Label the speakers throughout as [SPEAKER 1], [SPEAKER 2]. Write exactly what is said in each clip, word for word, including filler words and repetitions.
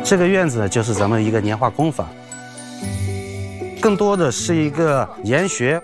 [SPEAKER 1] 这个院子就是咱们一个年画工坊，更多的是一个研学。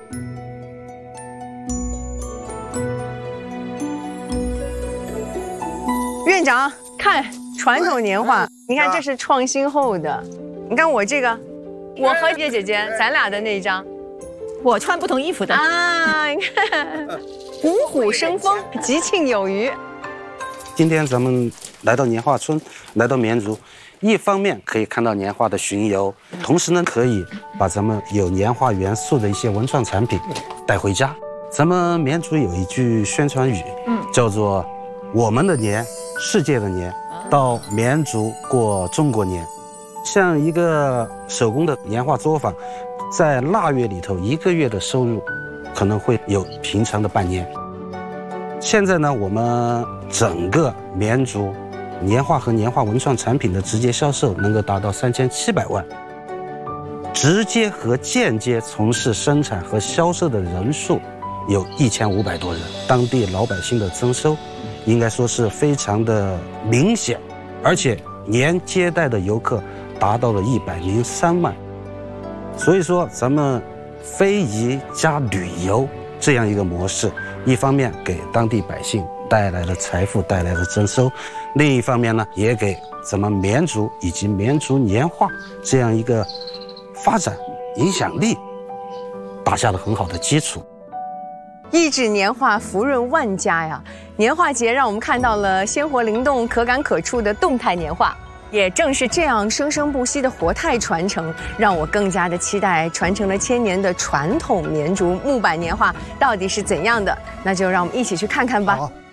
[SPEAKER 2] 院长，看传统年画，你看这是创新后的，你看我这个，我和姐姐姐咱俩的那一张，
[SPEAKER 3] 我穿不同衣服的
[SPEAKER 2] 啊，你看，虎虎生风，吉庆有余。
[SPEAKER 1] 今天咱们来到年画村，来到绵竹，一方面可以看到年画的巡游，同时呢，可以把咱们有年画元素的一些文创产品带回家。咱们绵竹有一句宣传语，嗯，叫做“我们的年，世界的年，到绵竹过中国年”。像一个手工的年画作坊，在腊月里头，一个月的收入可能会有平常的半年。现在呢，我们整个绵竹年画和年画文创产品的直接销售能够达到三千七百万，直接和间接从事生产和销售的人数有一千五百多人，当地老百姓的增收应该说是非常的明显，而且年接待的游客达到了一百零三万。所以说，咱们非遗加旅游这样一个模式，一方面给当地百姓带来了财富，带来了增收，另一方面呢，也给咱们绵竹以及绵竹年画这样一个发展影响力打下了很好的基础。
[SPEAKER 2] 益智年画福润万家呀！年画节让我们看到了鲜活灵动、可感可触的动态年画。也正是这样生生不息的活态传承，让我更加的期待传承了千年的传统绵竹木板年画到底是怎样的。那就让我们一起去看看吧。好。